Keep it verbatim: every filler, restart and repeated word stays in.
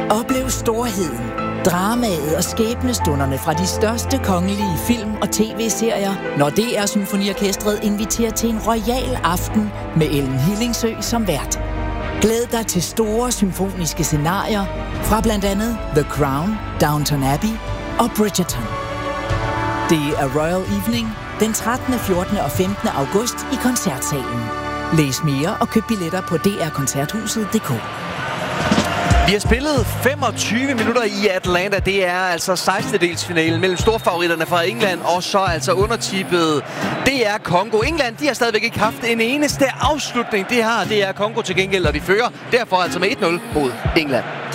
Oplev storheden, dramaet og skæbnestunderne fra de største kongelige film- og tv-serier, når D R Symfoniorkestret inviterer til en royal aften med Ellen Hillingsø som vært. Glæd dig til store symfoniske scenarier fra blandt andet The Crown, Downton Abbey og Bridgerton. Det er Royal Evening den trettende, fjortende og femtende august i Koncertsalen. Læs mere og køb billetter på d r koncerthuset punktum d k. Vi har spillet femogtyve minutter i Atlanta. Det er altså sekstendedelsfinalen mellem storfavoritterne fra England og så altså undertippet D R Congo. England, de har stadigvæk ikke haft en eneste afslutning. Det har D R Congo til gengæld, og de fører derfor altså med et nul mod England.